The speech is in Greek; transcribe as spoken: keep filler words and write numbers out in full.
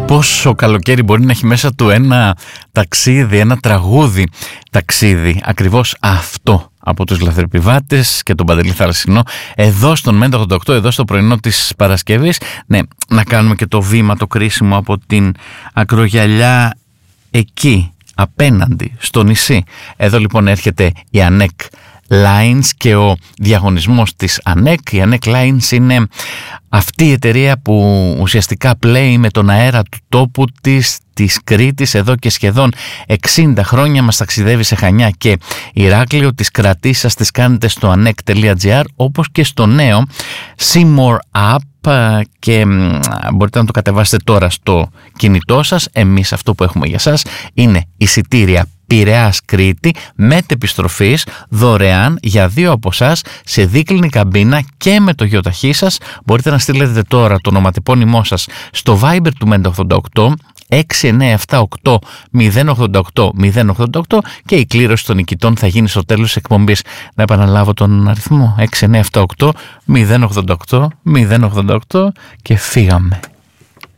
πόσο καλοκαίρι μπορεί να έχει μέσα του ένα ταξίδι, ένα τραγούδι ταξίδι. Ακριβώς αυτό από τους Λαθρεπιβάτες και τον Παντελή Θαρασσινό εδώ στον Μεν ογδόντα οκτώ, εδώ στο πρωινό της Παρασκευής. Ναι, να κάνουμε και το βήμα το κρίσιμο από την Ακρογιαλιά εκεί απέναντι στο νησί. Εδώ λοιπόν έρχεται η Ανέκ Lines και ο διαγωνισμός της Ανέκ. Η Ανέκ Lines είναι αυτή η εταιρεία που ουσιαστικά πλέει με τον αέρα του τόπου της, της Κρήτης, εδώ και σχεδόν εξήντα χρόνια. Μας ταξιδεύει σε Χανιά και Ηράκλειο. Τις κρατήσεις σας τις κάνετε στο anek τελεία gr, όπως και στο νέο Seymour App, και μπορείτε να το κατεβάσετε τώρα στο κινητό σας. Εμείς αυτό που έχουμε για σας είναι εισιτήρια Πειραιάς Κρήτη μετεπιστροφής δωρεάν για δύο από εσάς σε δίκλινη καμπίνα και με το γεωταχή σας. Μπορείτε να στείλετε τώρα το ονοματεπώνυμό σας στο Viber του Μεν ογδόντα οκτώ έξι εννιά επτά οκτώ μηδέν ογδόντα οκτώ μηδέν ογδόντα οκτώ και η κλήρωση των νικητών θα γίνει στο τέλος της εκπομπής. Να επαναλάβω τον αριθμό έξι εννιά επτά οκτώ μηδέν ογδόντα οκτώ μηδέν ογδόντα οκτώ και φύγαμε.